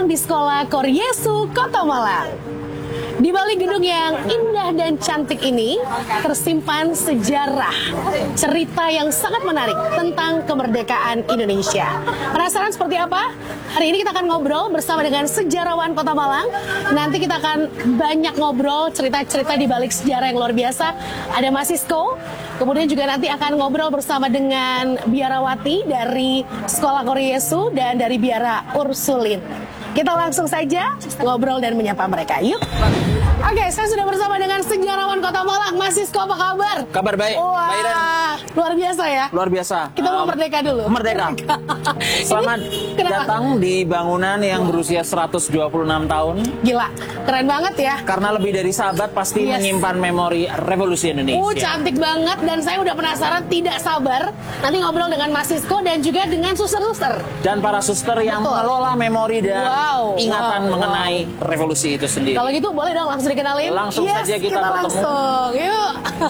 datang di Sekolah Koryesu, Kota Malang. Di balik gedung yang indah dan cantik ini tersimpan sejarah, cerita yang sangat menarik tentang kemerdekaan Indonesia. Penasaran seperti apa? Hari ini kita akan ngobrol bersama dengan sejarawan Kota Malang. Nanti kita akan banyak ngobrol cerita-cerita di balik sejarah yang luar biasa. Ada Mas Sisko, kemudian juga nanti akan ngobrol bersama dengan biarawati dari Sekolah Koryesu dan dari Biara Ursulin. Kita langsung saja ngobrol dan menyapa mereka. Yuk. Oke, saya sudah bersama dengan sejarawan Kota Malang, Mas Sisko, apa kabar? Kabar baik. Wah, luar biasa ya. Luar biasa. Kita mau merdeka dulu. Merdeka. Selamat datang di bangunan yang berusia 126 tahun. Gila, keren banget ya. Karena lebih dari sahabat pasti menyimpan memori revolusi Indonesia. Cantik banget, dan saya udah penasaran, tidak sabar nanti ngobrol dengan Mas Sisko dan juga dengan suster-suster. Dan para suster yang mengelola memori dan ingatan mengenai revolusi itu sendiri. Kalau gitu boleh dong langsung dikenalin? Langsung saja kita bertemu. Langsung, yuk.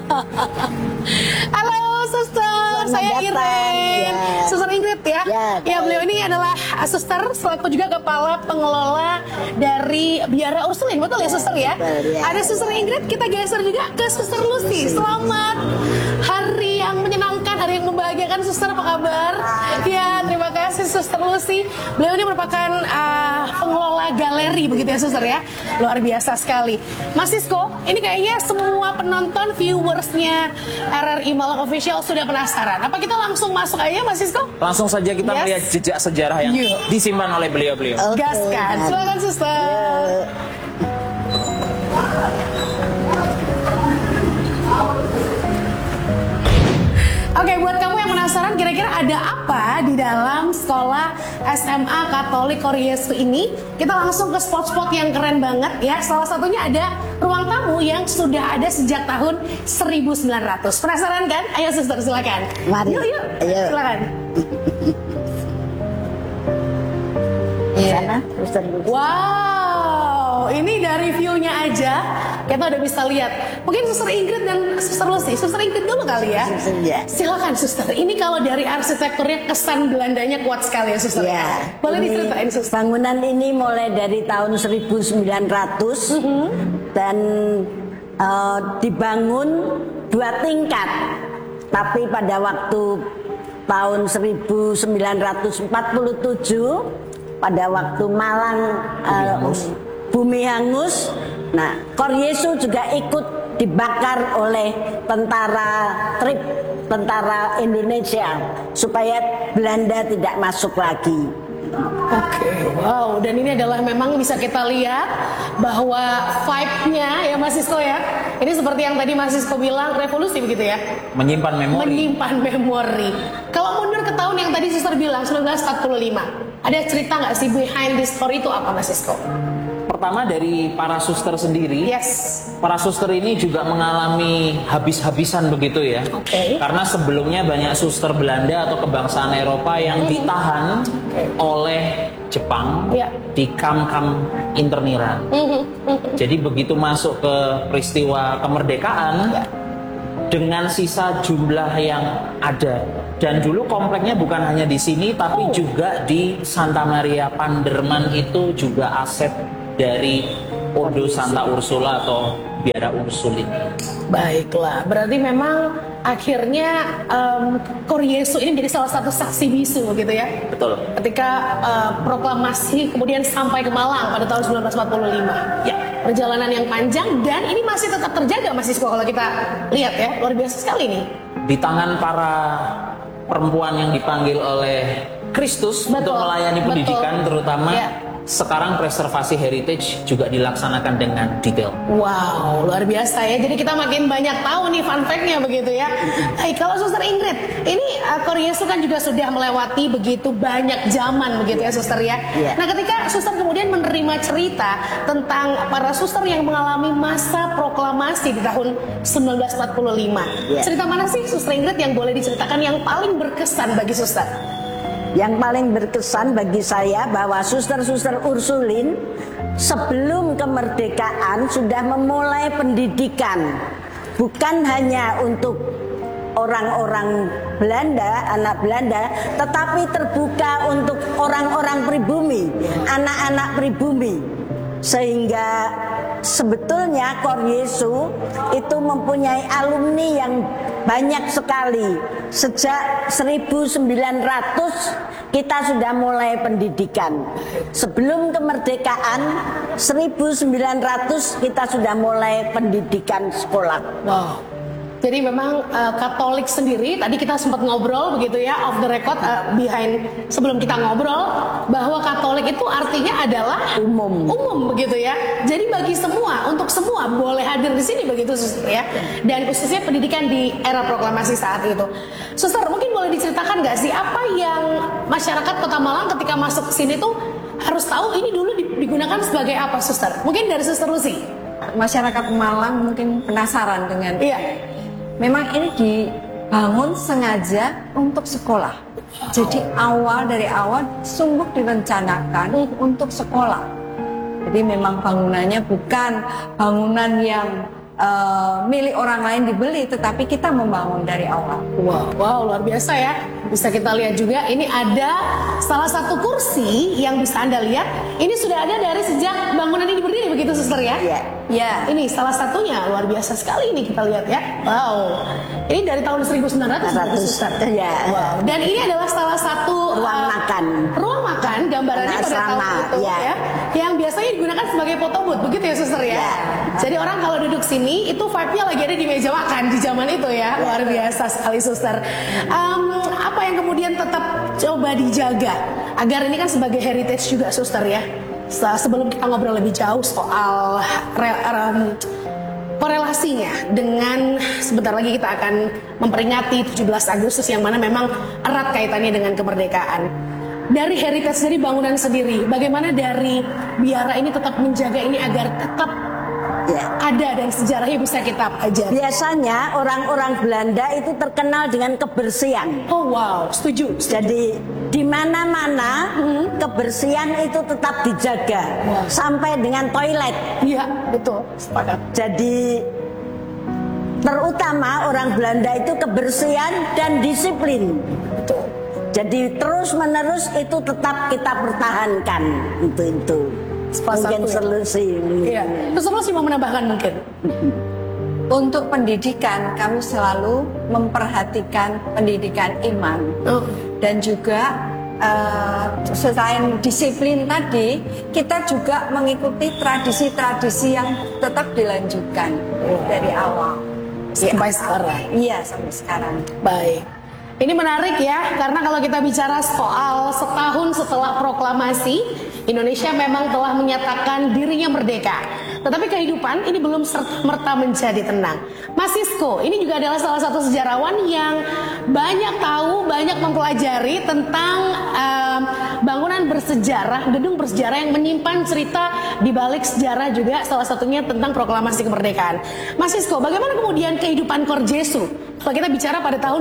Halo suster, saya Iren. Suster Ingrid ya. Ya, beliau ini adalah suster selaku juga kepala pengelola dari Biara Ursulin. Betul ya suster ya? Ada suster Ingrid, kita geser juga ke suster Lucy. Selamat hari yang menyenangkan, hari yang membahagiakan. Suster, apa kabar? Ya, terima kasih suster Lucy. Beliau ini merupakan pengelola galeri begitu ya suster ya. Luar biasa sekali. Mas Sisko, ini kayaknya semua penonton viewersnya RRI Malang Official sudah penasaran. Apa kita langsung masuk aja Mas Sisko? Langsung saja kita melihat jejak sejarah yang disimpan oleh beliau-beliau. Gaskan, silakan suster. Oke, buat kamu yang penasaran kira-kira ada apa di dalam sekolah SMA Katolik Koryesu ini, kita langsung ke spot-spot yang keren banget ya. Salah satunya ada ruang tamu yang sudah ada sejak tahun 1900. Penasaran kan? Ayo suster, silakan. Mari. Yuk, silakan. Sana, suster. Wow, ini dari view-nya aja kita udah bisa lihat. Mungkin suster Ingrid dan suster Lucy. Suster Ingrid dulu kali ya. Silakan suster. Ini kalau dari arsitekturnya kesan Belandanya kuat sekali ya suster. Ya. Boleh diceritain suster? Bangunan ini mulai dari tahun 1900 dan dibangun 2 tingkat. Tapi pada waktu tahun 1947 pada waktu Malang bumi hangus, nah Koryesu juga ikut dibakar oleh tentara Indonesia supaya Belanda tidak masuk lagi. Oke, wow, dan ini adalah memang bisa kita lihat bahwa vibe-nya ya Mas Sisko ya. Ini seperti yang tadi Mas Sisko bilang, revolusi begitu ya. Menyimpan memori. Menyimpan memori. Kalau mundur ke tahun yang tadi suster bilang 1945, ada cerita nggak sih behind the story itu apa Mas Sisko? Pertama dari para suster sendiri. Para suster ini juga mengalami habis-habisan begitu ya. Karena sebelumnya banyak suster Belanda atau kebangsaan Eropa yang ditahan oleh Jepang di kamp-kamp interniran. Jadi begitu masuk ke peristiwa kemerdekaan dengan sisa jumlah yang ada. Dan dulu kompleknya bukan hanya di sini tapi juga di Santa Maria Panderman, itu juga aset dari Ordo Santa Ursula atau Biara Ursulin. Baiklah, berarti memang akhirnya Koryesu ini menjadi salah satu saksi bisu begitu ya. Betul. Ketika proklamasi kemudian sampai ke Malang pada tahun 1945. Ya, perjalanan yang panjang dan ini masih tetap terjaga Mas Sisko kalau kita lihat ya. Luar biasa sekali nih. Di tangan para perempuan yang dipanggil oleh Kristus untuk melayani pendidikan terutama. Sekarang preservasi heritage juga dilaksanakan dengan detail. Wow, luar biasa ya. Jadi kita makin banyak tahu nih fun fact-nya begitu ya. Kalau suster Ingrid, ini Koryesu kan juga sudah melewati begitu banyak zaman begitu ya suster ya. Nah ketika suster kemudian menerima cerita tentang para suster yang mengalami masa proklamasi di tahun 1945. Cerita mana sih suster Ingrid yang boleh diceritakan yang paling berkesan bagi suster? Yang paling berkesan bagi saya bahwa suster-suster Ursulin sebelum kemerdekaan sudah memulai pendidikan, bukan hanya untuk orang-orang Belanda, anak Belanda, tetapi terbuka untuk orang-orang pribumi, anak-anak pribumi. Sehingga sebetulnya Cor Jesu itu mempunyai alumni yang banyak sekali. Sejak 1900 kita sudah mulai pendidikan. Sebelum kemerdekaan 1900 kita sudah mulai pendidikan sekolah. Wow. Jadi memang Katolik sendiri, tadi kita sempat ngobrol begitu ya, off the record, behind sebelum kita ngobrol, bahwa Katolik itu artinya adalah umum begitu ya. Jadi bagi semua, untuk semua boleh hadir di sini begitu Suster ya. Dan khususnya pendidikan di era proklamasi saat itu. Suster, mungkin boleh diceritakan nggak sih apa yang masyarakat Kota Malang ketika masuk ke sini tuh harus tahu ini dulu digunakan sebagai apa, Suster? Mungkin dari Suster Lucy. Masyarakat Malang mungkin penasaran dengan memang ini dibangun sengaja untuk sekolah. Jadi dari awal sungguh direncanakan untuk sekolah. Jadi memang bangunannya bukan bangunan yang milik orang lain dibeli, tetapi kita membangun dari awal. Wow, luar biasa ya. Bisa kita lihat juga, ini ada salah satu kursi yang bisa Anda lihat. Ini sudah ada dari sejak bangunan ini berdiri begitu Suster ya? Iya. Ini salah satunya, luar biasa sekali ini kita lihat ya. Wow. Ini dari tahun 1900 Suster. Iya. Wow. Dan ini adalah salah satu ruang makan. Ruang makan gambarannya pada tahun itu ya. Yang biasanya digunakan sebagai foto booth, begitu ya Suster ya? Jadi orang kalau duduk sini itu vibe-nya lagi ada di meja makan di zaman itu ya. Luar biasa sekali Suster. Apa yang kemudian tetap coba dijaga agar ini kan sebagai heritage juga Suster ya. Sebelum kita ngobrol lebih jauh soal korelasinya dengan sebentar lagi kita akan memperingati 17 Agustus yang mana memang erat kaitannya dengan kemerdekaan. Dari heritage dari bangunan sendiri, bagaimana dari biara ini tetap menjaga ini agar tetap ada dan sejarahnya bisa kita pelajari. Biasanya orang-orang Belanda itu terkenal dengan kebersihan. Oh wow, setuju. Jadi di mana-mana kebersihan itu tetap dijaga sampai dengan toilet. Iya, betul. Sepakat. Jadi terutama orang Belanda itu kebersihan dan disiplin. Betul. Jadi terus-menerus itu tetap kita pertahankan itu. Mungkin solusi. Iya. Terus solusi mau menambahkan mungkin. Untuk pendidikan kami selalu memperhatikan pendidikan iman dan juga selain disiplin tadi kita juga mengikuti tradisi-tradisi yang tetap dilanjutkan dari awal sampai sekarang. Iya, sampai sekarang. Baik. Ini menarik ya, karena kalau kita bicara soal setahun setelah proklamasi, Indonesia memang telah menyatakan dirinya merdeka. Tetapi kehidupan ini belum serta-merta menjadi tenang. Mas Sisko, ini juga adalah salah satu sejarawan yang banyak tahu, banyak mempelajari tentang bangunan bersejarah, gedung bersejarah yang menyimpan cerita di balik sejarah juga, salah satunya tentang proklamasi kemerdekaan. Mas Sisko, bagaimana kemudian kehidupan Cor Jesu? Kalau kita bicara pada tahun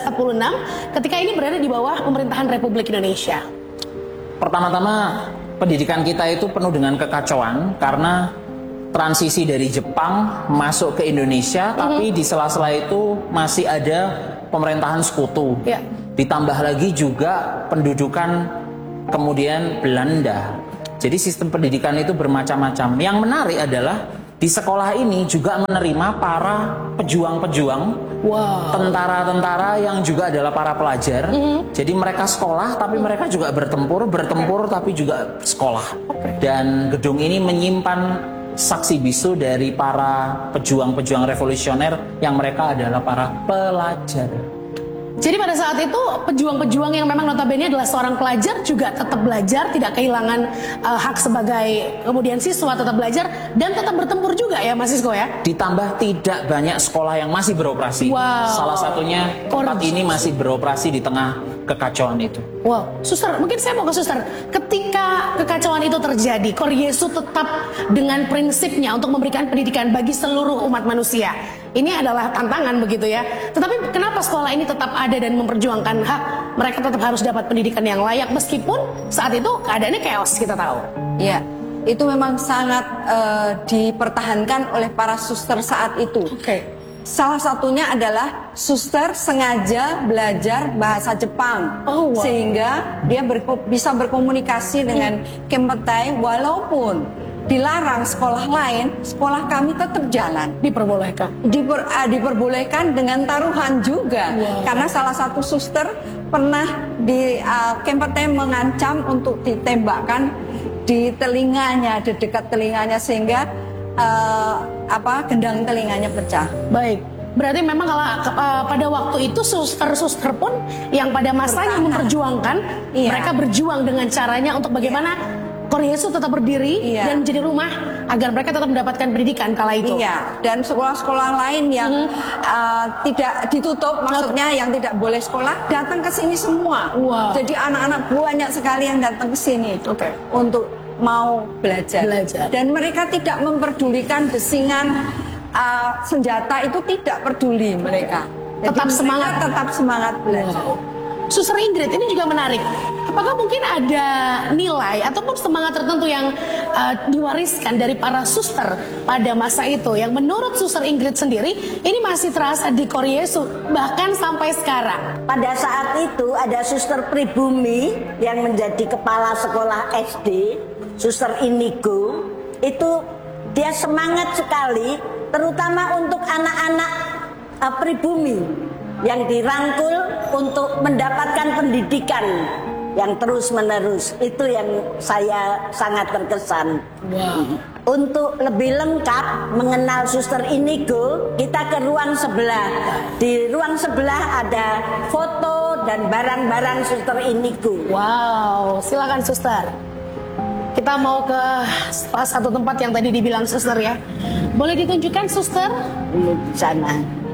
1946, ketika ini berada di bawah pemerintahan Republik Indonesia. Pertama-tama, pendidikan kita itu penuh dengan kekacauan karena transisi dari Jepang masuk ke Indonesia, tapi di sela-sela itu masih ada pemerintahan sekutu. Ditambah lagi juga pendudukan kemudian Belanda. Jadi sistem pendidikan itu bermacam-macam. Yang menarik adalah di sekolah ini juga menerima para pejuang-pejuang, tentara-tentara yang juga adalah para pelajar. Jadi mereka sekolah tapi mereka juga bertempur tapi juga sekolah. Dan gedung ini menyimpan saksi bisu dari para pejuang-pejuang revolusioner yang mereka adalah para pelajar. Jadi pada saat itu pejuang-pejuang yang memang notabene adalah seorang pelajar juga tetap belajar, tidak kehilangan hak sebagai kemudian siswa, tetap belajar dan tetap bertempur juga ya Mas Sisko ya. Ditambah tidak banyak sekolah yang masih beroperasi. Salah satunya tempat ini masih beroperasi di tengah kekacauan itu. Wow, Suster, mungkin saya mau ke Suster. Ketika kekacauan itu terjadi, Cor Jesu tetap dengan prinsipnya untuk memberikan pendidikan bagi seluruh umat manusia. Ini adalah tantangan begitu ya. Tetapi kenapa sekolah ini tetap ada dan memperjuangkan hak mereka tetap harus dapat pendidikan yang layak meskipun saat itu keadaannya chaos kita tahu. Iya, itu memang sangat dipertahankan oleh para suster saat itu. Salah satunya adalah suster sengaja belajar bahasa Jepang, sehingga dia bisa berkomunikasi dengan Kempetai walaupun dilarang sekolah lain, sekolah kami tetap jalan. Diperbolehkan. Diperbolehkan dengan taruhan juga, karena salah satu suster pernah di Kempetai mengancam untuk ditembakkan di telinganya, di dekat telinganya, sehingga gendang telinganya pecah. Baik, berarti memang kalau pada waktu itu suster-suster pun yang pada masanya memperjuangkan, mereka berjuang dengan caranya untuk bagaimana Korea Yesus tetap berdiri dan menjadi rumah agar mereka tetap mendapatkan pendidikan kala itu. Iya, dan sekolah-sekolah lain yang tidak ditutup, maksudnya yang tidak boleh sekolah, datang ke sini semua. Jadi anak-anak banyak sekali yang datang ke sini untuk mau belajar. Dan mereka tidak memperdulikan desingan senjata, itu tidak peduli mereka. Tetap semangat belajar. Suster Ingrid, ini juga menarik. Apakah mungkin ada nilai ataupun semangat tertentu yang diwariskan dari para suster pada masa itu yang menurut Suster Ingrid sendiri ini masih terasa di Korea Yesus bahkan sampai sekarang? Pada saat itu ada Suster Pribumi yang menjadi kepala sekolah SD, Suster Inigo. Itu dia semangat sekali, terutama untuk anak-anak pribumi yang dirangkul untuk mendapatkan pendidikan yang terus-menerus. Itu yang saya sangat terkesan. Untuk lebih lengkap mengenal Suster Inigo, kita ke ruang sebelah. Di ruang sebelah ada foto dan barang-barang Suster Inigo. Wow, silakan Suster. Kita mau ke salah satu tempat yang tadi dibilang Suster ya. Boleh ditunjukkan Suster? Ini di sana.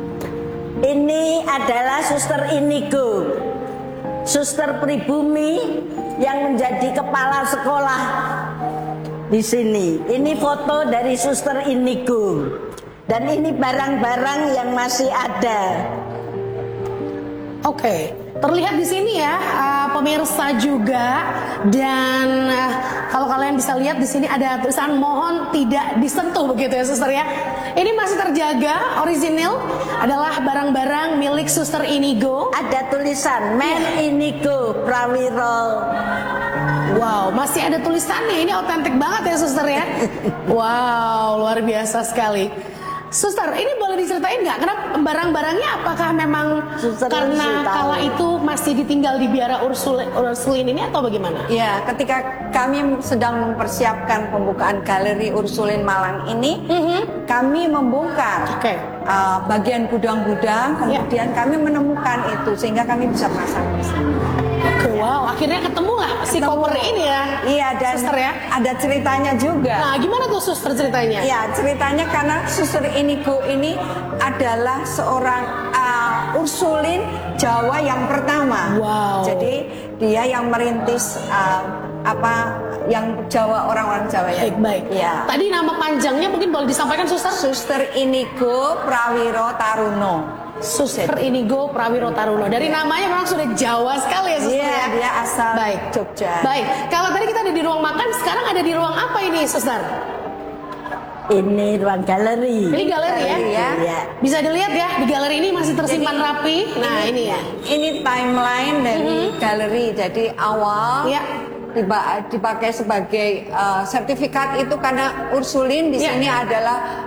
Ini adalah Suster Inigo, suster pribumi yang menjadi kepala sekolah di sini. Ini foto dari Suster Inigo. Dan ini barang-barang yang masih ada. Terlihat di sini ya pemirsa juga, dan kalau kalian bisa lihat di sini ada tulisan mohon tidak disentuh begitu ya Suster ya. Ini masih terjaga, orisinil adalah barang-barang milik Suster Inigo. Ada tulisan Men Inigo Prawiro. Wow, masih ada tulisannya. Ini otentik banget ya Suster ya. Wow, luar biasa sekali. Suster, ini boleh diceritain nggak? Karena barang-barangnya apakah memang Suster karena kala itu masih ditinggal di biara Ursulin ini atau bagaimana? Ya, ketika kami sedang mempersiapkan pembukaan galeri Ursulin Malang ini, kami membongkar bagian gudang-gudang, kemudian kami menemukan itu sehingga kami bisa pasang di sini. Wow, akhirnya ketemulah si koper ini ya. Iya, dan Suster ya, ada ceritanya juga. Nah, gimana tuh Suster ceritanya? Ya, ceritanya karena Suster Inigo ini adalah seorang Ursulin Jawa yang pertama. Wow. Jadi dia yang merintis yang Jawa, orang-orang Jawa ya. Baik. Ya. Tadi nama panjangnya mungkin boleh disampaikan Suster? Suster Inigo Prawiro Taruno. Suster Inigo Prawiro Taruno. Dari namanya memang sudah Jawa sekali ya Suster ya. Dia asal Jogja. Baik. Kalau tadi kita ada di ruang makan, sekarang ada di ruang apa ini Suster? Ini ruang galeri. Ini galeri ya? Iya. Bisa dilihat ya, di galeri ini masih tersimpan rapi. Nah, ini ya. Ini timeline dari galeri. Jadi awal dipakai sebagai sertifikat itu karena Ursulin di sini adalah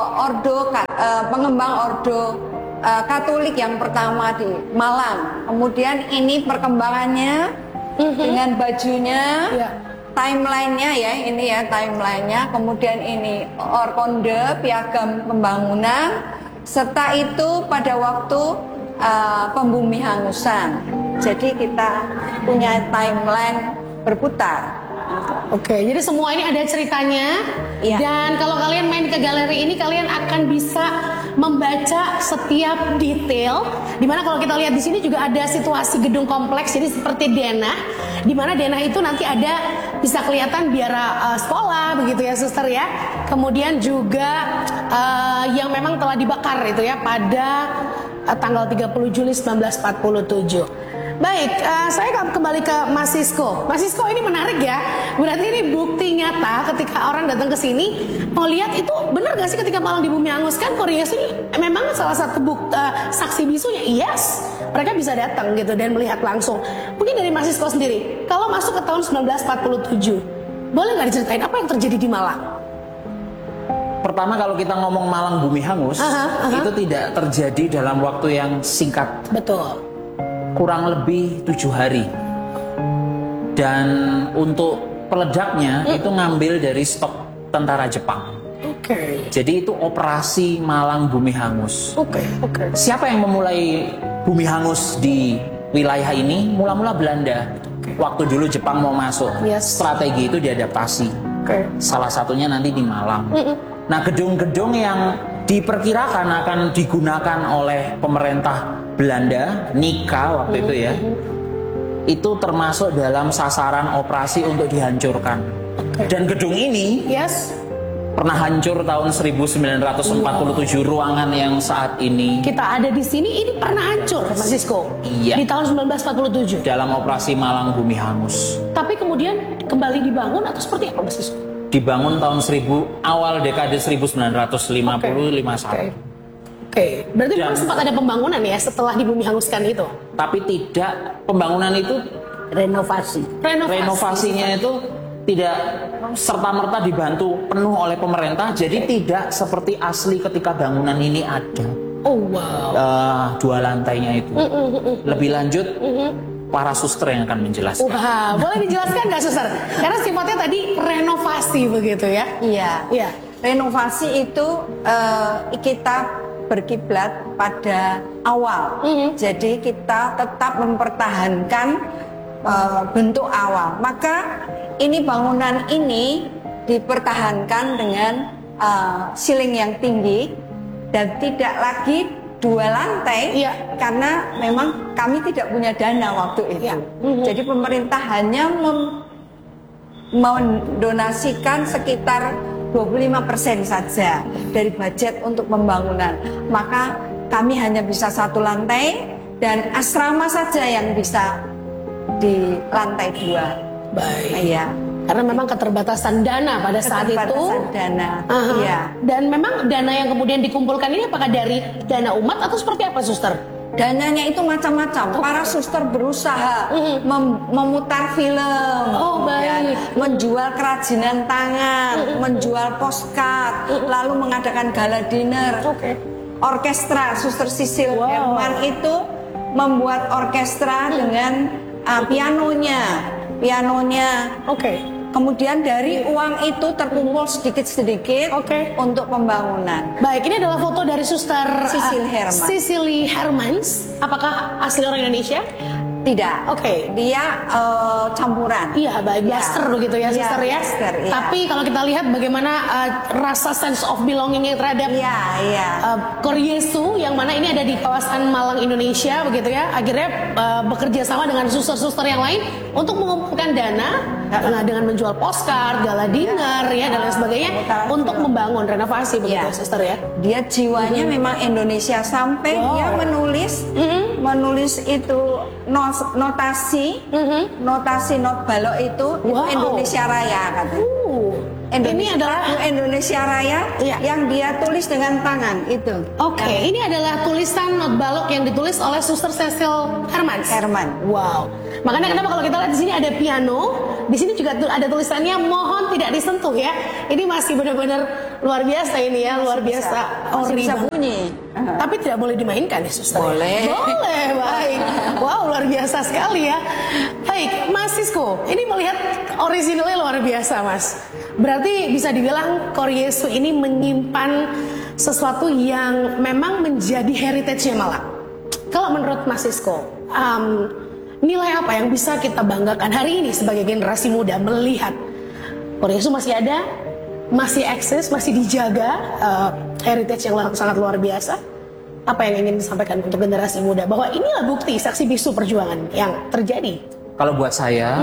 pengembang ordo Katolik yang pertama di Malang. Kemudian ini perkembangannya dengan bajunya, timelinenya ya, ini ya timelinenya. Kemudian ini orkonde, piagam pembangunan, serta itu pada waktu pembumi hangusan. Jadi kita punya timeline berputar. Jadi semua ini ada ceritanya. Dan kalau kalian main ke galeri ini, kalian akan bisa membaca setiap detail. Dimana kalau kita lihat di sini juga ada situasi gedung kompleks, jadi seperti denah. Dimana denah itu nanti ada bisa kelihatan biara sekolah begitu ya Suster ya. Kemudian juga yang memang telah dibakar itu ya pada tanggal 30 Juli 1947. Baik, saya kembali ke Mas Sisko. Mas Sisko, ini menarik ya. Berarti ini bukti nyata ketika orang datang ke sini mau lihat itu benar gak sih ketika Malang di Bumi Hangus kan Koryesu memang salah satu saksi bisunya. Yes, mereka bisa datang gitu dan melihat langsung. Mungkin dari Mas Sisko sendiri, kalau masuk ke tahun 1947, boleh nggak diceritain apa yang terjadi di Malang? Pertama kalau kita ngomong Malang Bumi Hangus, itu tidak terjadi dalam waktu yang singkat. Betul. Kurang lebih 7 hari. Dan untuk peledaknya itu ngambil dari stok tentara Jepang. Oke. Jadi itu operasi Malang Bumi Hangus. Oke. Siapa yang memulai Bumi Hangus di wilayah ini? Mula-mula Belanda. Waktu dulu Jepang mau masuk, strategi itu diadaptasi. Salah satunya nanti di Malang. Nah, gedung-gedung yang diperkirakan akan digunakan oleh pemerintah Belanda, Nika waktu itu ya, itu termasuk dalam sasaran operasi untuk dihancurkan. Dan gedung ini pernah hancur tahun 1947, ruangan yang saat ini kita ada di sini ini pernah hancur, Mas Sisko. Iya. Di tahun 1947 dalam operasi Malang Bumi Hangus. Tapi kemudian kembali dibangun atau seperti apa, Mas Sisko? Dibangun tahun awal dekade 1950-51. Oke, berarti memang sempat ada pembangunan ya setelah di Bumi Hanguskan itu? Tapi tidak, pembangunan itu renovasi. Renovasinya itu tidak serta-merta dibantu penuh oleh pemerintah, jadi tidak seperti asli ketika bangunan ini ada. Oh wow. 2 lantainya itu. Lebih lanjut, para suster yang akan menjelaskan. Wah, boleh dijelaskan nggak, suster? Karena sifatnya tadi renovasi begitu ya? Iya. Renovasi itu kita berkiblat pada awal. Jadi kita tetap mempertahankan bentuk awal. Maka ini bangunan ini dipertahankan dengan ceiling yang tinggi dan tidak lagi 2 lantai, karena memang kami tidak punya dana waktu itu. Jadi pemerintah hanya mendonasikan sekitar 25% saja dari budget untuk pembangunan. Maka kami hanya bisa 1 lantai dan asrama saja yang bisa di lantai 2. Baik. Iya. Karena memang keterbatasan dana pada saat itu. Keterbatasan dana. Iya. Dan memang dana yang kemudian dikumpulkan ini apakah dari dana umat atau seperti apa, suster? Dananya itu macam-macam. Para suster berusaha memutar film, menjual kerajinan tangan, menjual postcard, lalu mengadakan gala dinner. Orkestra Suster Sisil Herman itu membuat orkestra dengan pianonya. Kemudian dari uang itu terkumpul sedikit-sedikit untuk pembangunan. Baik, ini adalah foto dari Suster Sicily Hermans. Apakah asli orang Indonesia? Tidak. Dia campuran. Iya, baik, blaster begitu ya, suster ya. Blaster, iya. Tapi kalau kita lihat bagaimana rasa sense of belongingnya terhadap Koryesu, yang mana ini ada di kawasan Malang, Indonesia begitu ya. Akhirnya bekerja sama dengan suster-suster yang lain untuk mengumpulkan dana dengan menjual postcard, gala dinner ya dan lain sebagainya untuk membangun renovasi begitu suster ya. Dia jiwanya memang Indonesia sampai dia menulis itu notasi not balok itu Indonesia Raya katanya. Ini adalah Indonesia Raya yang dia tulis dengan tangan itu. Ini adalah tulisan not balok yang ditulis oleh Suster Cecil Herman. Wow. Makanya kenapa kalau kita lihat di sini ada piano, di sini juga ada tulisannya mohon tidak disentuh ya. Ini masih benar-benar luar biasa ini ya, luar biasa. Bisa bunyi. Tapi tidak boleh dimainkan ya, suster? Boleh. Boleh, baik. Wow, luar biasa sekali ya. Baik, Mas Sisko, ini melihat originalnya luar biasa, Mas. Berarti bisa dibilang Koryesu ini menyimpan sesuatu yang memang menjadi heritage-nya Malang. Kalau menurut Mas Sisko, nilai apa yang bisa kita banggakan hari ini sebagai generasi muda melihat Koryesu masih ada, masih eksis, masih dijaga, heritage yang sangat luar biasa. Apa yang ingin disampaikan untuk generasi muda bahwa inilah bukti saksi bisu perjuangan yang terjadi? Kalau buat saya,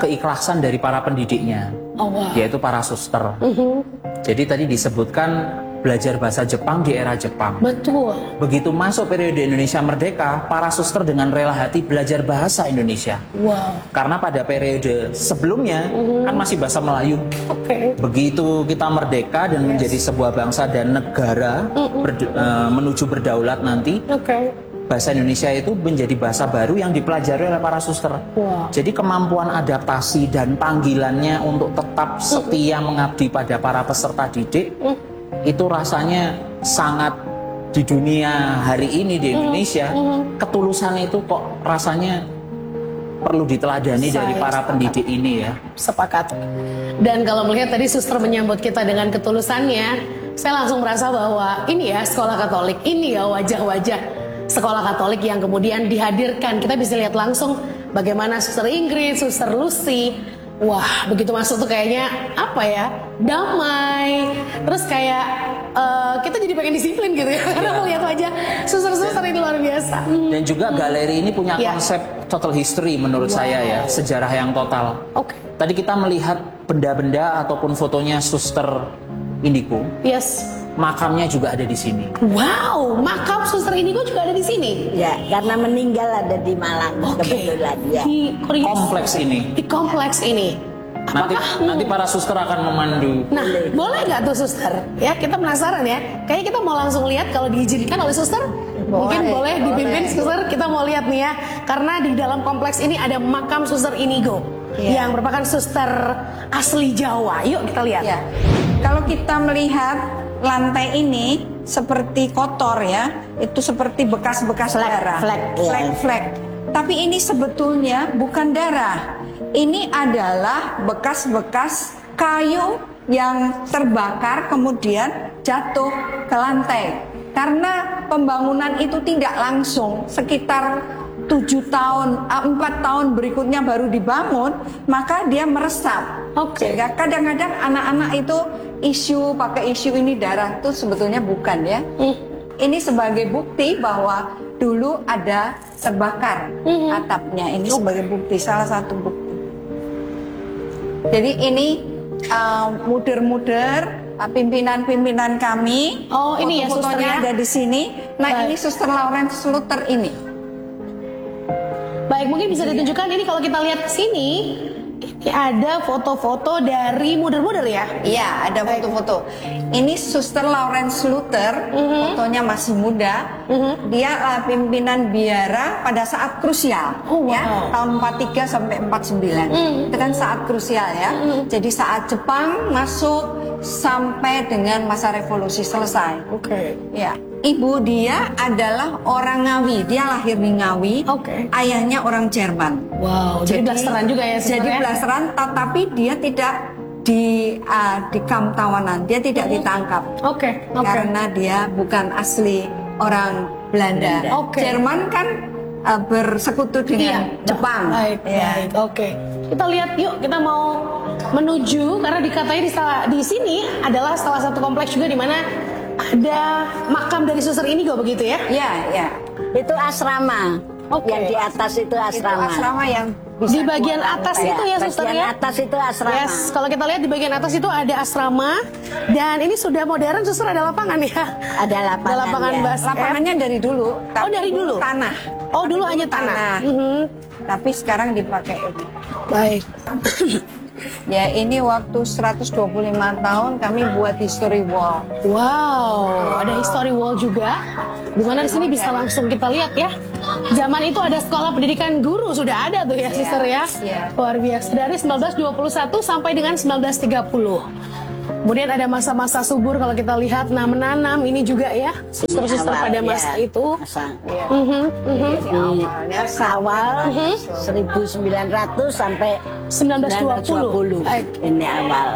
keikhlasan dari para pendidiknya, yaitu para suster. Jadi tadi disebutkan belajar bahasa Jepang di era Jepang. Betul. Begitu masuk periode Indonesia Merdeka, para suster dengan rela hati belajar bahasa Indonesia. Wow. Karena pada periode sebelumnya kan masih bahasa Melayu. Begitu kita merdeka dan menjadi sebuah bangsa dan negara menuju berdaulat nanti, bahasa Indonesia itu menjadi bahasa baru yang dipelajari oleh para suster. Jadi kemampuan adaptasi dan panggilannya untuk tetap setia mengabdi pada para peserta didik itu rasanya sangat, di dunia hari ini di Indonesia, ketulusan itu kok rasanya perlu diteladani dari para pendidik ini ya. Sepakat. Dan kalau melihat tadi suster menyambut kita dengan ketulusannya, saya langsung merasa bahwa ini ya sekolah Katolik, ini ya wajah-wajah sekolah Katolik yang kemudian dihadirkan. Kita bisa lihat langsung bagaimana suster Ingrid, suster Lucy. Wah, begitu masuk tuh kayaknya apa ya, damai. Terus kayak kita jadi pengen disiplin gitu ya, karena melihat wajah suster-suster ini luar biasa. Dan juga galeri ini punya konsep total history menurut saya ya, sejarah yang total. Tadi kita melihat benda-benda ataupun fotonya suster Indigo. Makamnya juga ada di sini. Wow, makam suster Indigo juga ada di sini. Ya, karena meninggal ada di Malang kebetulan ya. Di kompleks ini. Di kompleks ini. Nanti para suster akan memandu. Nah, boleh nggak tuh suster? Ya, kita penasaran ya. Kayaknya kita mau langsung lihat kalau diizinkan oleh suster. Mungkin boleh dipimpin suster. Kita mau lihat nih ya. Karena di dalam kompleks ini ada makam suster Indigo yang merupakan suster asli Jawa. Yuk kita lihat. Kalau kita melihat lantai ini seperti kotor ya, itu seperti bekas-bekas darah, flek. Tapi ini sebetulnya bukan darah. Ini adalah bekas-bekas kayu yang terbakar kemudian jatuh ke lantai. Karena pembangunan itu tidak langsung, sekitar 4 tahun berikutnya baru dibangun, maka dia meresap. Sehingga kadang-kadang anak-anak itu pakai isu ini darah itu sebetulnya bukan ya. Ini sebagai bukti bahwa dulu ada terbakar atapnya. Ini sebagai bukti, salah satu bukti. Jadi ini muder-muder pimpinan-pimpinan kami. Ini ya fotonya ada di sini. Nah, ini Suster Lawrence Luther ini. Baik, mungkin bisa ditunjukkan ini kalau kita lihat ke sini. Ini ada foto-foto dari muder-muder ya? Iya, ada foto-foto. Ini Suster Lawrence Luther, fotonya masih muda. Dia pimpinan biara pada saat krusial, ya, tahun 43 sampai 49. Itu kan saat krusial ya. Jadi saat Jepang masuk sampai dengan masa revolusi selesai. Ya. Ibu dia adalah orang Ngawi, dia lahir di Ngawi, ayahnya orang Jerman. Wow, jadi blasteran juga ya sebenarnya. Jadi blasteran, tetapi dia tidak di kamp tawanan, dia tidak ditangkap. Karena dia bukan asli orang Belanda. Jerman kan bersekutu dengan Jepang. Baik. Kita lihat yuk, kita mau menuju karena dikatakan di sini adalah salah satu kompleks juga di mana ada makam dari suster Indigo begitu ya? Iya. Itu asrama. Yang di atas itu asrama. Itu asrama yang di bagian atas itu ya suster ya? Bagian atas itu asrama. Kalau kita lihat di bagian atas itu ada asrama dan ini sudah modern suster, ada lapangan ya? Ada lapangan. Ada lapangan basket. Lapangannya dari dulu. Dari dulu? Tanah. Dulu hanya tanah. Tapi sekarang dipakai. Baik. Ya, ini waktu 125 tahun kami buat history wall. Wow, ada history wall juga. Dimana di sini bisa langsung kita lihat ya. Zaman itu ada sekolah pendidikan guru sudah ada tuh ya, suster ya. Luar biasa. Dari 1921 sampai dengan 1930. Kemudian ada masa-masa subur kalau kita lihat, menanam ini juga ya, suster-suster pada masa itu. Awal 1900 sampai 1920. Ini awal.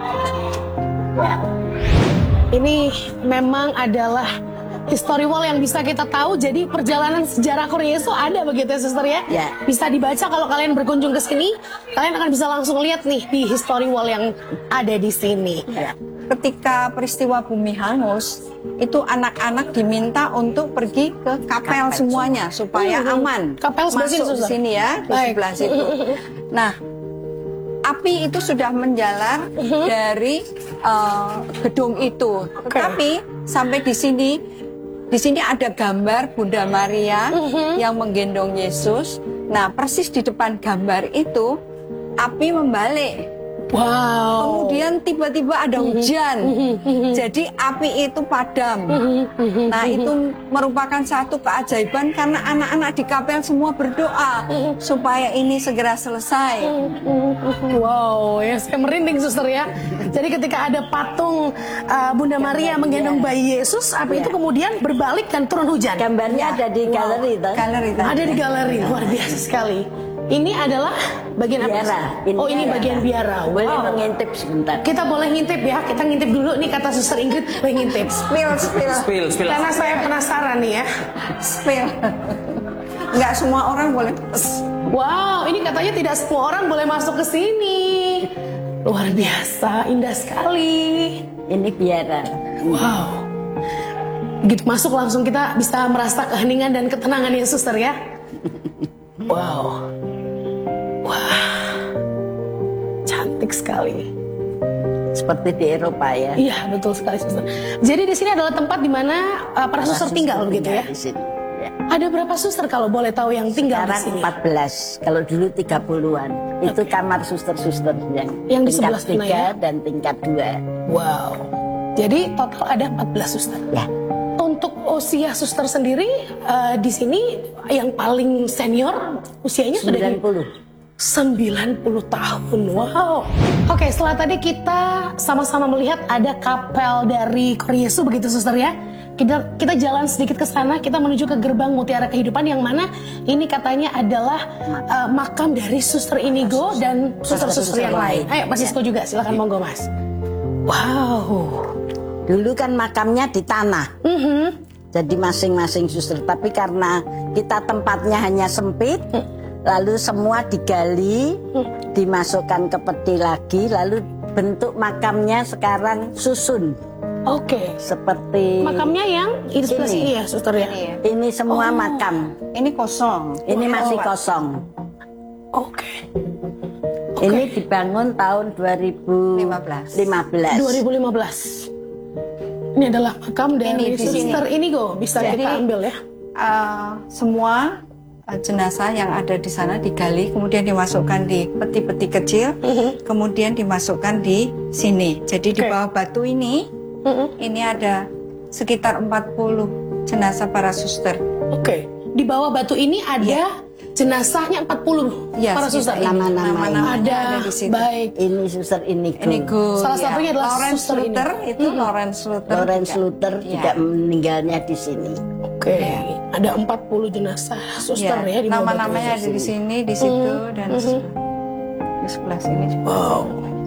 Ini memang adalah history wall yang bisa kita tahu. Jadi perjalanan sejarah Korea itu ada begitu ya suster ya? Bisa dibaca kalau kalian berkunjung ke sini, kalian akan bisa langsung lihat nih di history wall yang ada di sini. Ketika peristiwa bumi hangus, itu anak-anak diminta untuk pergi ke kapel semuanya supaya aman. Kapel masuk di sini ya, di sebelah situ. Nah, api itu sudah menjalar dari gedung itu. Tetapi sampai di sini ada gambar Bunda Maria yang menggendong Yesus. Nah, persis di depan gambar itu api membalik. Wow. Kemudian tiba-tiba ada hujan. Jadi api itu padam. Nah, itu merupakan satu keajaiban karena anak-anak di kapel semua berdoa supaya ini segera selesai. Wow, ya saya merinding suster ya. Jadi ketika ada patung Bunda Maria menggendong bayi Yesus, api itu kemudian berbalik dan turun hujan. Gambarnya ada di galeri, Ada di galeri, luar biasa sekali. Ini adalah bagian apa? Biara. Oh, ini bagian biara. Boleh Wow. mengintip sebentar. Kita boleh ngintip ya. Kita ngintip dulu nih kata Suster Ingrid, boleh ngintip. Spill. Karena saya penasaran nih ya. Spill. Nggak semua orang boleh. Wow, ini katanya tidak semua orang boleh masuk ke sini. Luar biasa, indah sekali. Ini biara. Wow. Begitu masuk langsung kita bisa merasa keheningan dan ketenangan ya suster ya. Wow. Wah. Cantik sekali. Seperti di Eropa ya. Iya, betul sekali suster. Jadi di sini adalah tempat di mana para suster tinggal begitu ya. Di sini. Ya. Ada berapa suster kalau boleh tahu yang tinggal Sekarang di sini? 14. Kalau dulu 30-an. Itu kamar suster-suster Yang di tingkat sebelah sana 3 ya? dan tingkat 2. Wow. Jadi total ada 14 suster. Ya. Untuk usia suster sendiri di sini yang paling senior usianya sudah di 90 tahun. Wow. Oke, setelah tadi kita sama-sama melihat ada kapel dari Kor Yesus begitu suster ya. Kita jalan sedikit ke sana, kita menuju ke gerbang Mutiara Kehidupan yang mana ini katanya adalah makam dari Suster Inigo dan suster-suster yang lain. Ayo Mas Sisko juga, silakan monggo Mas. Wow. Dulu kan makamnya di tanah. Jadi masing-masing suster. Tapi karena kita tempatnya hanya sempit, lalu semua digali, dimasukkan ke peti lagi, lalu bentuk makamnya sekarang susun. Oke. Seperti makamnya yang di sebelah sini ya, suster ya. Ini semua makam. Ini kosong. Ini masih kosong. Oke. Ini dibangun tahun 2015. 2015. Ini adalah makam dari Suster Inigo. Bisa kita ambil ya. Semua jenazah yang ada di sana digali, kemudian dimasukkan di peti-peti kecil, kemudian dimasukkan di sini. Jadi di bawah batu ini ada sekitar 40 jenazah para suster. Oke. Di bawah batu ini ada jenazahnya 40 para suster. Nama-nama ada di situ. Baik. Ini Suster Inigo. Salah satunya adalah Lawrence Suster Luther. Itu Lawrence Luther juga meninggalnya di sini. Oke. Ada 40 jenazah suster ya di bawah nama-namanya ada di sini, di situ, dan di sebelah sini juga. Wow.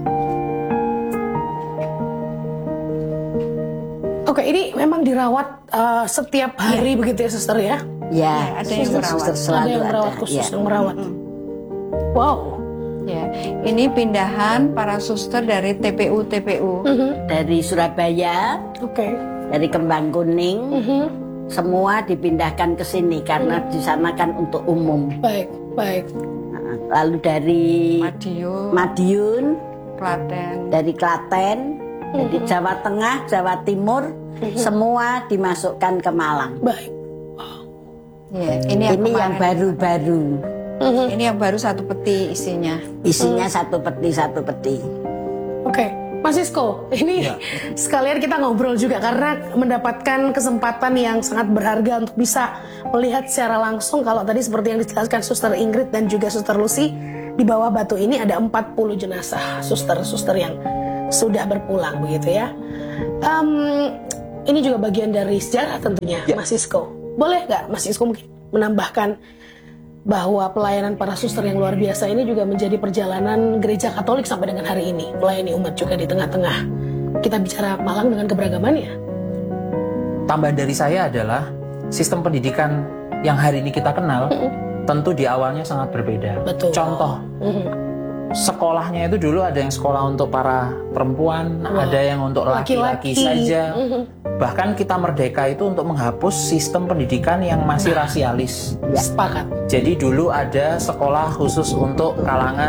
Oke, ini memang dirawat setiap hari begitu ya suster ya? Ya, ada yang merawat. Selalu ada yang merawat khusus yang merawat. Wow. Ya, ini pindahan para suster dari TPU dari Surabaya, dari Kembang Kuning, semua dipindahkan ke sini karena di sana kan untuk umum. Baik. Lalu dari Madiun, dari Klaten, dari Jawa Tengah, Jawa Timur, semua dimasukkan ke Malang. Baik. Ya, ini yang baru-baru. Ini yang baru satu peti isinya. Isinya satu peti. Oke, Mas Sisko, ini sekalian kita ngobrol juga karena mendapatkan kesempatan yang sangat berharga untuk bisa melihat secara langsung kalau tadi seperti yang dijelaskan Suster Ingrid dan juga Suster Lucy, di bawah batu ini ada 40 jenazah suster-suster yang sudah berpulang begitu ya. Ini juga bagian dari sejarah tentunya, Mas Sisko. Boleh nggak Mas Sisko mungkin menambahkan bahwa pelayanan para suster yang luar biasa ini juga menjadi perjalanan gereja Katolik sampai dengan hari ini, melayani umat juga di tengah-tengah kita bicara Malang dengan keberagamannya. Tambahan dari saya adalah sistem pendidikan yang hari ini kita kenal tentu di awalnya sangat berbeda. Betul. Contoh, sekolahnya itu dulu ada yang sekolah untuk para perempuan, ada yang untuk laki-laki saja. Bahkan kita merdeka itu untuk menghapus sistem pendidikan yang masih rasialis. Sepakat. Jadi dulu ada sekolah khusus untuk kalangan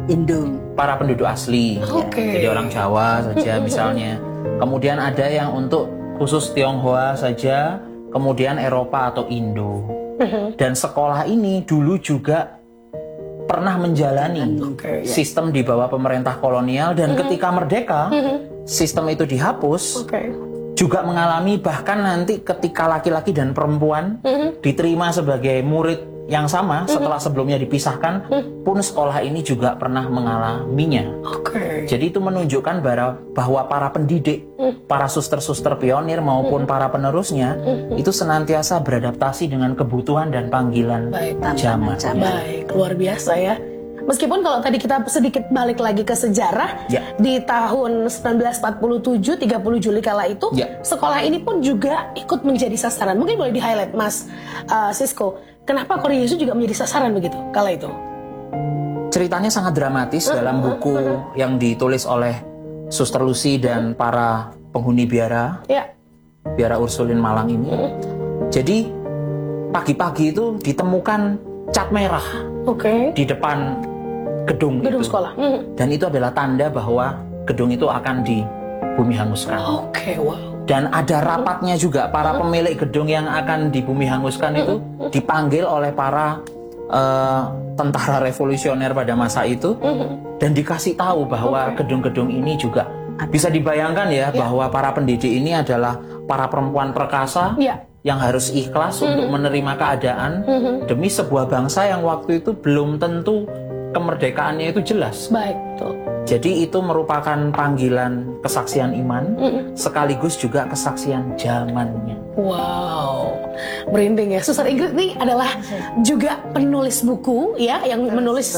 Indo. Para penduduk asli. Jadi orang Jawa saja misalnya. Kemudian ada yang untuk khusus Tionghoa saja, kemudian Eropa atau Indo. Dan sekolah ini dulu juga pernah menjalani sistem di bawah pemerintah kolonial, dan ketika merdeka sistem itu dihapus. Juga mengalami, bahkan nanti ketika laki-laki dan perempuan diterima sebagai murid yang sama setelah sebelumnya dipisahkan, pun sekolah ini juga pernah mengalaminya. Jadi itu menunjukkan bahwa para pendidik, para suster-suster pionir maupun para penerusnya itu senantiasa beradaptasi dengan kebutuhan dan panggilan zaman. Baik, luar biasa ya. Meskipun kalau tadi kita sedikit balik lagi ke sejarah, di tahun 1947, 30 Juli kala itu, sekolah ini pun juga ikut menjadi sasaran. Mungkin boleh di-highlight, Mas Sisko, kenapa Korea Yesus juga menjadi sasaran begitu kala itu? Ceritanya sangat dramatis dalam buku yang ditulis oleh Suster Lucy dan para penghuni biara, biara Ursulin Malang ini. Jadi pagi-pagi itu ditemukan cat merah di depan gedung itu. Sekolah. Dan itu adalah tanda bahwa gedung itu akan dibumi hanguskan. Dan ada rapatnya juga, para pemilik gedung yang akan dibumi hanguskan itu dipanggil oleh para tentara revolusioner pada masa itu, dan dikasih tahu bahwa gedung-gedung ini juga bisa dibayangkan ya, bahwa para pendidik ini adalah para perempuan perkasa yang harus ikhlas untuk menerima keadaan demi sebuah bangsa yang waktu itu belum tentu kemerdekaannya itu jelas. Jadi itu merupakan panggilan kesaksian iman, sekaligus juga kesaksian zamannya. Wow, merinding ya. Suster Ingrid ini adalah juga penulis buku ya, yang menulis.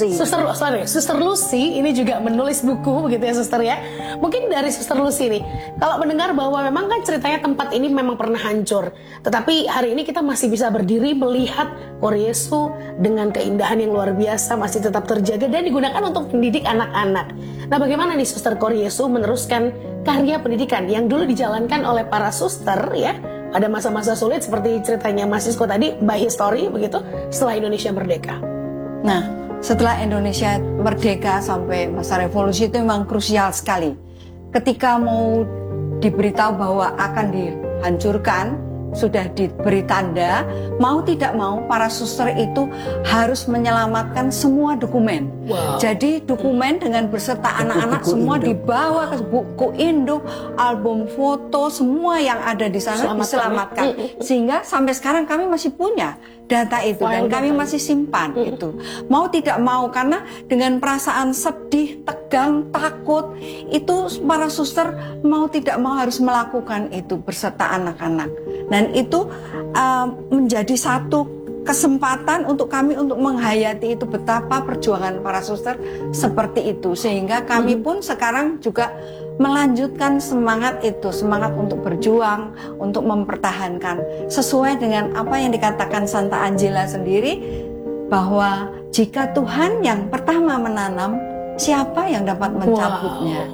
Suster Lucy ini juga menulis buku begitu ya, Suster ya. Mungkin dari Suster Lucy nih, kalau mendengar bahwa memang kan ceritanya tempat ini memang pernah hancur, tetapi hari ini kita masih bisa berdiri melihat Korea Yesus dengan keindahan yang luar biasa masih tetap terjaga dan digunakan untuk mendidik anak-anak. Nah, bagaimana nih Suster Korea Yesus meneruskan karya pendidikan yang dulu dijalankan oleh para suster ya pada masa-masa sulit seperti ceritanya Mas Sisko tadi, by history begitu, setelah Indonesia merdeka. Nah, setelah Indonesia merdeka sampai masa revolusi itu memang krusial sekali. Ketika mau diberitahu bahwa akan dihancurkan, sudah diberi tanda, mau tidak mau para suster itu harus menyelamatkan semua dokumen. Jadi dokumen dengan berserta anak-anak semua dibawa ke buku induk, album foto, semua yang ada di sana diselamatkan. Sehingga sampai sekarang kami masih punya data itu dan kami masih simpan itu. Mau tidak mau, karena dengan perasaan sedih, tegang, takut, itu para suster mau tidak mau harus melakukan itu berserta anak-anak. Dan itu menjadi satu kesempatan untuk kami untuk menghayati itu, betapa perjuangan para suster seperti itu. Sehingga kami pun sekarang juga melanjutkan semangat itu, semangat untuk berjuang, untuk mempertahankan. Sesuai dengan apa yang dikatakan Santa Angela sendiri, bahwa jika Tuhan yang pertama menanam, siapa yang dapat mencabutnya?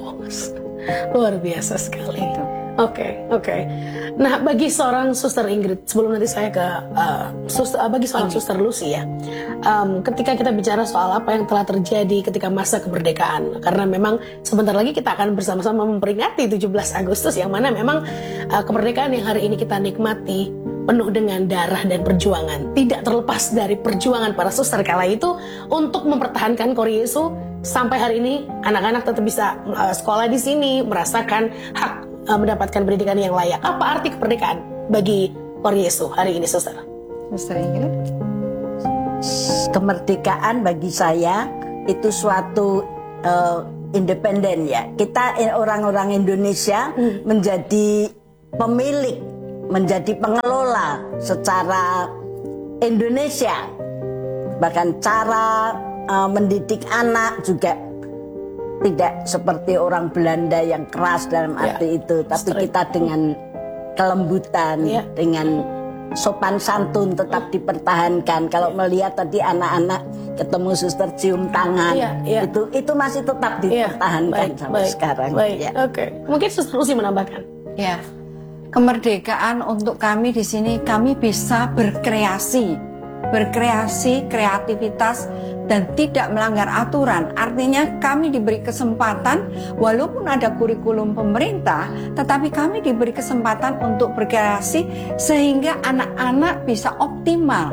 Luar biasa sekali itu. Oke. Nah, bagi seorang Suster Ingrid, sebelum nanti saya ke bagi seorang Suster Lucy ya, ketika kita bicara soal apa yang telah terjadi ketika masa kemerdekaan, karena memang sebentar lagi kita akan bersama-sama memperingati 17 Agustus yang mana memang kemerdekaan yang hari ini kita nikmati penuh dengan darah dan perjuangan, tidak terlepas dari perjuangan para suster kala itu untuk mempertahankan Korea Yesus sampai hari ini. Anak-anak tetap bisa sekolah di sini, merasakan hak mendapatkan pendidikan yang layak. Apa arti kemerdekaan bagi Korea Yesus hari ini, Suster? Suster Ingrid? Kemerdekaan bagi saya itu suatu independen ya. Kita orang-orang Indonesia menjadi pemilik, menjadi pengelola secara Indonesia. Bahkan cara mendidik anak juga tidak seperti orang Belanda yang keras dalam arti itu, tapi kita dengan kelembutan, dengan sopan santun tetap dipertahankan. Kalau melihat tadi anak-anak ketemu suster cium tangan, itu masih tetap dipertahankan sampai sekarang. Mungkin Suster Lucy menambahkan. Ya, kemerdekaan untuk kami di sini, kami bisa berkreasi, kreativitas dan tidak melanggar aturan. Artinya kami diberi kesempatan, walaupun ada kurikulum pemerintah, tetapi kami diberi kesempatan untuk berkreasi sehingga anak-anak bisa optimal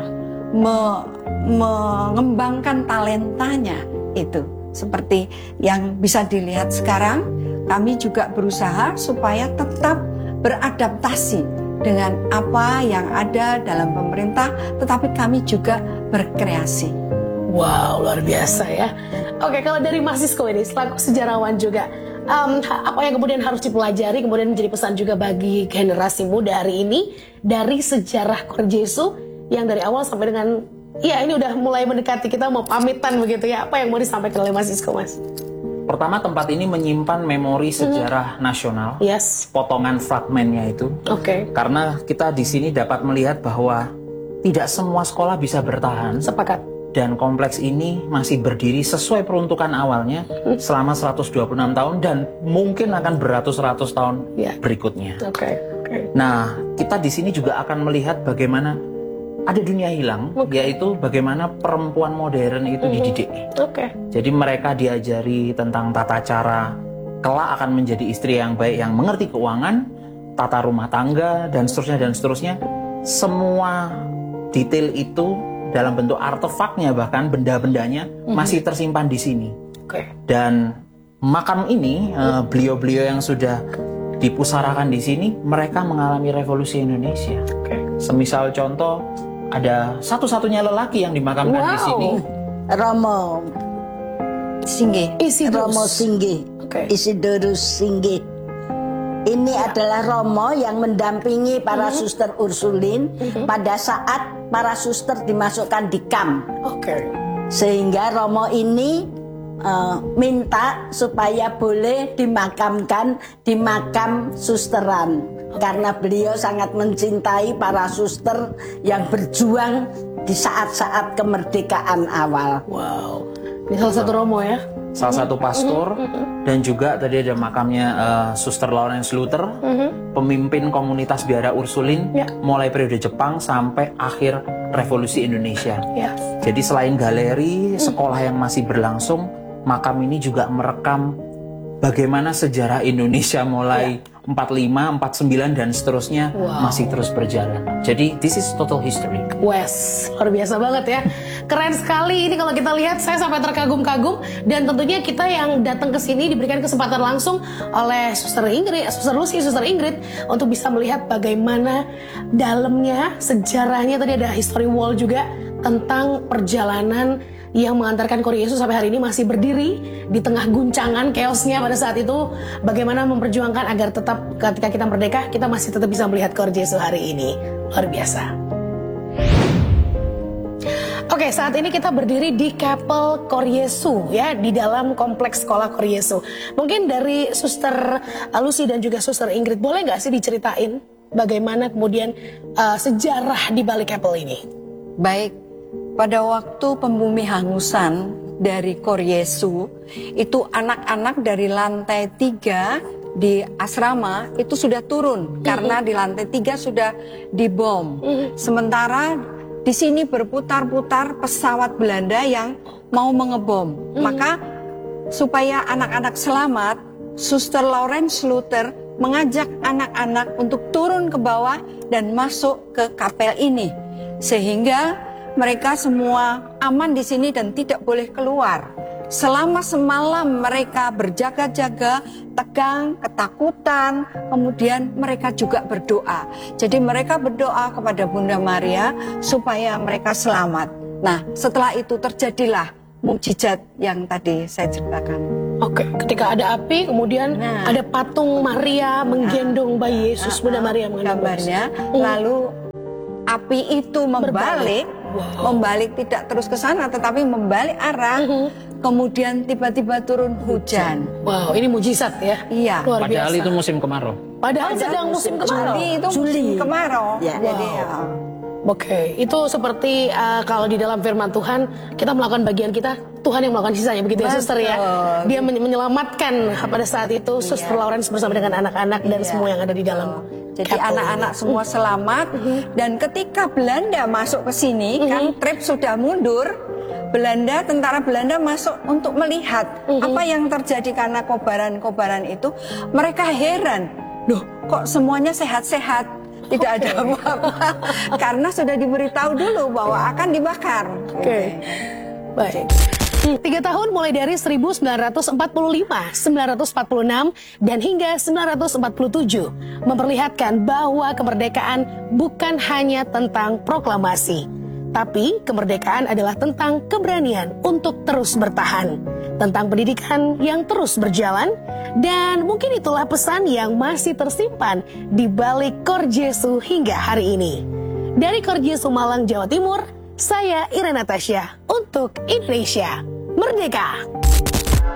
mengembangkan talentanya itu. Seperti yang bisa dilihat sekarang, kami juga berusaha supaya tetap beradaptasi dengan apa yang ada dalam pemerintah, tetapi kami juga berkreasi. Wow, luar biasa ya. Oke, kalau dari Mas Sisko ini, selaku sejarawan juga, apa yang kemudian harus dipelajari, kemudian menjadi pesan juga bagi generasi muda hari ini, dari sejarah Korjesu yang dari awal sampai dengan, ya ini udah mulai mendekati, kita mau pamitan begitu ya, apa yang mau disampaikan oleh Mas Sisko, Mas? Pertama, tempat ini menyimpan memori sejarah nasional, potongan fragmennya itu. Karena kita di sini dapat melihat bahwa tidak semua sekolah bisa bertahan. Sepakat. Dan kompleks ini masih berdiri sesuai peruntukan awalnya selama 126 tahun dan mungkin akan beratus-ratus tahun berikutnya. Nah, kita di sini juga akan melihat bagaimana ada dunia hilang, yaitu bagaimana perempuan modern itu dididik. Jadi mereka diajari tentang tata cara kelak akan menjadi istri yang baik, yang mengerti keuangan, tata rumah tangga, dan seterusnya. Semua detail itu dalam bentuk artefaknya, bahkan benda-bendanya masih tersimpan di sini. Dan makam ini, beliau-beliau yang sudah dipusarakan di sini, mereka mengalami revolusi Indonesia. Semisal contoh, ada satu-satunya lelaki yang dimakamkan di sini. Romo Singgih. Romo Singgih. Isidorus Singgih. Ini adalah Romo yang mendampingi para suster Ursulin pada saat para suster dimasukkan di kamp. Sehingga Romo ini minta supaya boleh dimakamkan di makam susteran. Karena beliau sangat mencintai para suster yang berjuang di saat-saat kemerdekaan awal. Wow, ini salah satu Romo ya? Salah satu pastor, dan juga tadi ada makamnya Suster Lawrence Luther, pemimpin komunitas biara Ursulin, mulai periode Jepang sampai akhir revolusi Indonesia. Jadi selain galeri, sekolah yang masih berlangsung, makam ini juga merekam bagaimana sejarah Indonesia mulai 45, 49 dan seterusnya masih terus berjalan. Jadi this is total history. Wes, luar biasa banget ya. Keren sekali ini kalau kita lihat, saya sampai terkagum-kagum, dan tentunya kita yang datang ke sini diberikan kesempatan langsung oleh Suster Ingrid, Suster Lucy, Suster Ingrid untuk bisa melihat bagaimana dalamnya, sejarahnya. Tadi ada history wall juga tentang perjalanan yang mengantarkan Korjesu sampai hari ini masih berdiri di tengah guncangan chaosnya pada saat itu, bagaimana memperjuangkan agar tetap ketika kita merdeka kita masih tetap bisa melihat Korjesu hari ini. Luar biasa. Oke, saat ini kita berdiri di Kapel Korjesu ya, di dalam kompleks sekolah Korjesu. Mungkin dari Suster Lucy dan juga Suster Ingrid, boleh nggak sih diceritain bagaimana kemudian sejarah di balik kapel ini? Baik. Pada waktu pembumi hangusan dari Korjesu, itu anak-anak dari lantai 3 di asrama itu sudah turun karena di lantai 3 sudah dibom. Sementara di sini berputar-putar pesawat Belanda yang mau mengebom. Maka supaya anak-anak selamat, Suster Lawrence Luther mengajak anak-anak untuk turun ke bawah dan masuk ke kapel ini, sehingga mereka semua aman di sini dan tidak boleh keluar. Selama semalam mereka berjaga-jaga, tegang, ketakutan, kemudian mereka juga berdoa. Jadi mereka berdoa kepada Bunda Maria supaya mereka selamat. Nah, setelah itu terjadilah mukjizat yang tadi saya ceritakan. Oke, ketika ada api, kemudian ada patung Maria menggendong bayi Yesus, Bunda Maria menggendong gambarnya, lalu api itu membalik, membalik tidak terus ke sana, tetapi membalik arah, kemudian tiba-tiba turun hujan. Wow, ini mujizat ya? Iya. Luar biasa. Padahal itu musim kemarau. Padahal sedang musim kemarau. Juli itu musim kemarau. Ya. Jadi Oke, itu seperti kalau di dalam firman Tuhan, kita melakukan bagian kita, Tuhan yang melakukan sisanya, begitu ya Suster ya? Dia menyelamatkan pada saat itu Suster Lawrence bersama dengan anak-anak dan semua yang ada di dalam. Jadi anak-anak semua selamat, dan ketika Belanda masuk ke sini, kan trip sudah mundur, tentara Belanda masuk untuk melihat apa yang terjadi karena kobaran-kobaran itu, mereka heran, loh kok semuanya sehat-sehat, tidak ada apa-apa, karena sudah diberitahu dulu bahwa akan dibakar. Oke. Baik. 3 tahun mulai dari 1945, 946, dan hingga 947 memperlihatkan bahwa kemerdekaan bukan hanya tentang proklamasi, tapi kemerdekaan adalah tentang keberanian untuk terus bertahan, tentang pendidikan yang terus berjalan, dan mungkin itulah pesan yang masih tersimpan di balik Cor Jesu hingga hari ini. Dari Cor Jesu Malang, Jawa Timur, saya Irene Natasha untuk Indonesia Merdeka.